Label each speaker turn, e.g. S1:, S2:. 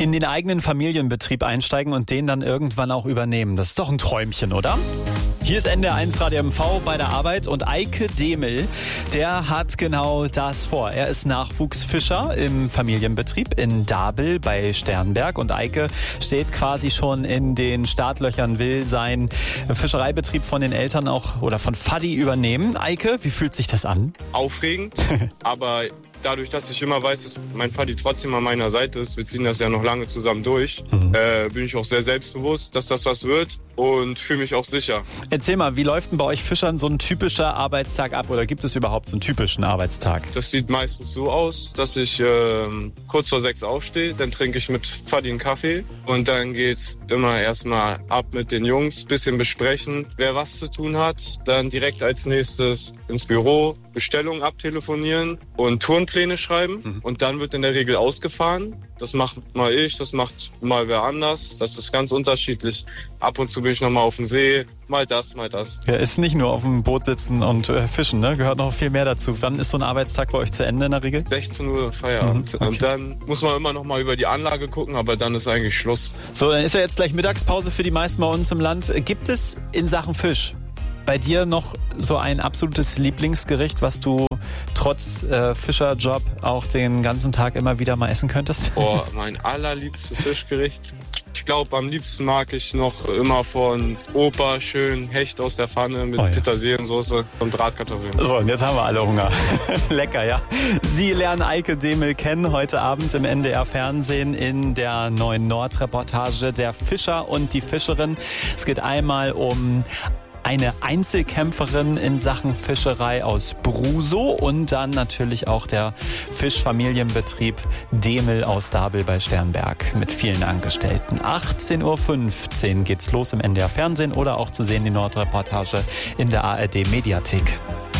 S1: In den eigenen Familienbetrieb einsteigen und den dann irgendwann auch übernehmen. Das ist doch ein Träumchen, oder? Hier ist NDR1 Radio MV bei der Arbeit und Eike Demel, der hat genau das vor. Er ist Nachwuchsfischer im Familienbetrieb in Dabel bei Sternberg und Eike steht quasi schon in den Startlöchern, will seinen Fischereibetrieb von den Eltern auch oder von Vati übernehmen. Eike, wie fühlt sich das an?
S2: Aufregend, aber dadurch, dass ich immer weiß, dass mein Vati trotzdem an meiner Seite ist, wir ziehen das ja noch lange zusammen durch, bin ich auch sehr selbstbewusst, dass das was wird und fühle mich auch sicher.
S1: Erzähl mal, wie läuft denn bei euch Fischern so ein typischer Arbeitstag ab oder gibt es überhaupt so einen typischen Arbeitstag?
S2: Das sieht meistens so aus, dass ich kurz vor 6 aufstehe, dann trinke ich mit Vati einen Kaffee und dann geht's immer erstmal ab mit den Jungs, bisschen besprechen, wer was zu tun hat, dann direkt als nächstes ins Büro, Bestellungen abtelefonieren und Turnpläne schreiben und dann wird in der Regel ausgefahren. Das macht mal ich, das macht mal wer anders. Das ist ganz unterschiedlich. Ab und zu bin ich nochmal auf dem See, mal das, mal das.
S1: Ja, ist nicht nur auf dem Boot sitzen und fischen, ne? Gehört noch viel mehr dazu. Wann ist so ein Arbeitstag bei euch zu Ende in der Regel?
S2: 16 Uhr Feierabend.
S1: Okay.
S2: Und dann muss man immer noch mal über die Anlage gucken, aber dann ist eigentlich Schluss.
S1: So, dann ist ja jetzt gleich Mittagspause für die meisten bei uns im Land. Gibt es in Sachen Fisch bei dir noch so ein absolutes Lieblingsgericht, was du trotz Fischerjob auch den ganzen Tag immer wieder mal essen könntest?
S2: Oh, mein allerliebstes Fischgericht. Ich glaube, am liebsten mag ich noch immer von Opa schön Hecht aus der Pfanne mit Petersiliensoße und Bratkartoffeln.
S1: So, und jetzt haben wir alle Hunger. Lecker, ja. Sie lernen Eike Demel kennen heute Abend im NDR Fernsehen in der neuen Nordreportage Der Fischer und die Fischerin. Es geht einmal um eine Einzelkämpferin in Sachen Fischerei aus Brusow und dann natürlich auch der Fischfamilienbetrieb Demel aus Dabel bei Sternberg mit vielen Angestellten. 18.15 Uhr geht's los im NDR Fernsehen oder auch zu sehen die Nordreportage in der ARD Mediathek.